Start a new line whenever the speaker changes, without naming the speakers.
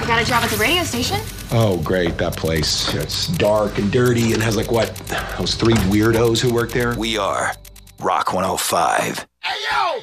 got a job at the radio station.
Oh, great, that place. It's dark and dirty and has like what? Those three weirdos who work there?
We are Rock 105.
Hey, yo!